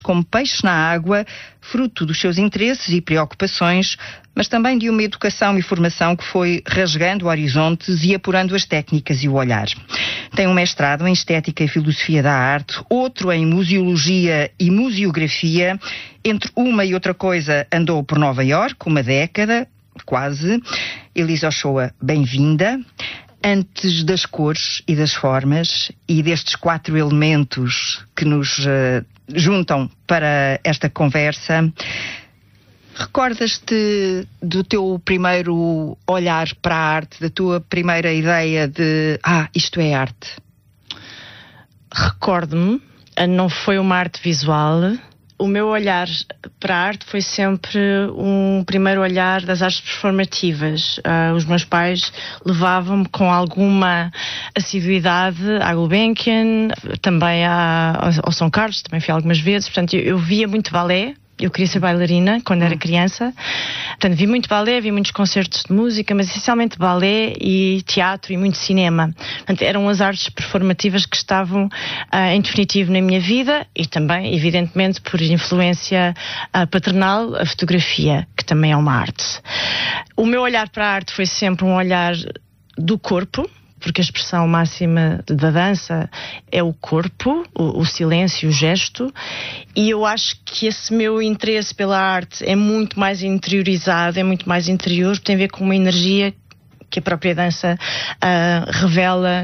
como peixe na água, fruto dos seus interesses e preocupações, mas também de uma educação e formação que foi rasgando horizontes e apurando as técnicas e o olhar. Tem um mestrado em Estética e Filosofia da Arte, outro em Museologia e Museografia. Entre uma e outra coisa andou por Nova Iorque, uma década, quase. Elisa Ochoa, bem-vinda. Antes das cores e das formas e destes 4 elementos que nos juntam para esta conversa, recordas-te do teu primeiro olhar para a arte, da tua primeira ideia de isto é arte? Recordo-me, não foi uma arte visual. O meu olhar para a arte foi sempre um primeiro olhar das artes performativas. Os meus pais levavam-me com alguma assiduidade à Gulbenkian, também ao São Carlos, também fui algumas vezes. Portanto, eu via muito balé. Eu queria ser bailarina quando era criança. Portanto, vi muito balé, vi muitos concertos de música, mas essencialmente balé e teatro e muito cinema. Portanto, eram as artes performativas que estavam em definitivo na minha vida e também, evidentemente, por influência paternal, a fotografia, que também é uma arte. O meu olhar para a arte foi sempre um olhar do corpo, porque a expressão máxima da dança é o corpo, o silêncio, o gesto, e eu acho que esse meu interesse pela arte é muito mais interiorizado, é muito mais interior, tem a ver com uma energia que a própria dança revela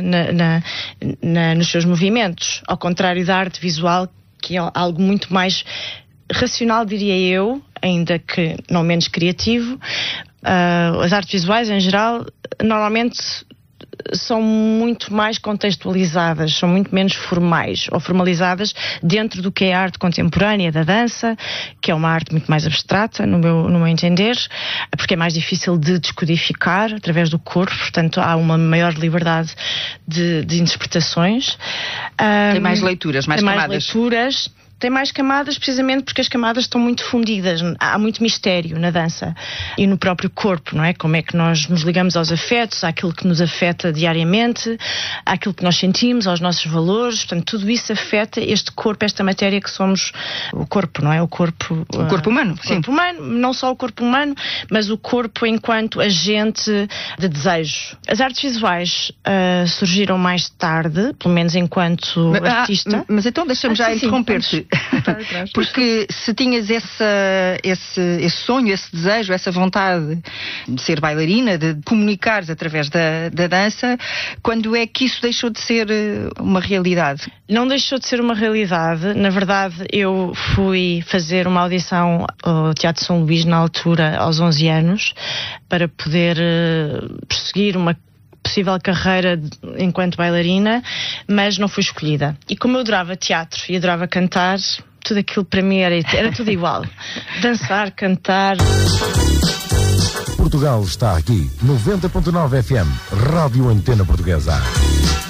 nos seus movimentos, ao contrário da arte visual, que é algo muito mais racional, diria eu, ainda que não menos criativo. As artes visuais, em geral, normalmente são muito mais contextualizadas, são muito menos formais ou formalizadas dentro do que é a arte contemporânea da dança, que é uma arte muito mais abstrata, no meu entender, porque é mais difícil de descodificar através do corpo, portanto há uma maior liberdade de interpretações. Tem mais leituras, mais camadas. Tem mais camadas precisamente porque as camadas estão muito fundidas. Há muito mistério na dança e no próprio corpo, não é? Como é que nós nos ligamos aos afetos, àquilo que nos afeta diariamente, àquilo que nós sentimos, aos nossos valores. Portanto, tudo isso afeta este corpo, esta matéria que somos o corpo, não é? O corpo humano, sim. O corpo humano, não só o corpo humano, mas o corpo enquanto agente de desejo. As artes visuais surgiram mais tarde, pelo menos enquanto artista. Mas então deixa-me já interromper-te. Porque se tinhas esse sonho, esse desejo, essa vontade de ser bailarina, de comunicares através da dança, quando é que isso deixou de ser uma realidade? Não deixou de ser uma realidade. Na verdade, eu fui fazer uma audição ao Teatro São Luís na altura, aos 11 anos, para poder prosseguir uma possível carreira enquanto bailarina, mas não fui escolhida. E como eu adorava teatro e adorava cantar, tudo aquilo para mim era tudo igual. Dançar, cantar. Portugal está aqui, 90.9 FM, Rádio Antena Portuguesa.